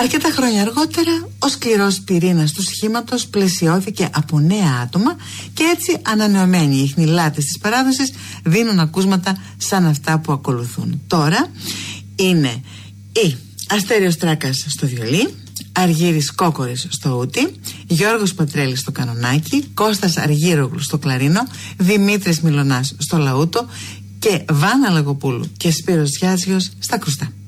Αρκετά χρόνια αργότερα, ο σκληρός πυρήνας του σχήματος πλαισιώθηκε από νέα άτομα και έτσι ανανεωμένοι οι ιχνηλάτες της παράδοσης δίνουν ακούσματα σαν αυτά που ακολουθούν. Τώρα είναι η Αστέριος Τράκας στο βιολί, Αργύρης Κόκορης στο ούτι, Γιώργος Πατρέλης στο κανονάκι, Κώστας Αργύρογλου στο κλαρίνο, Δημήτρης Μιλωνάς στο λαούτο και Βάνα Λαγοπούλου και Σπύρος Γιάζιος στα κρουστά.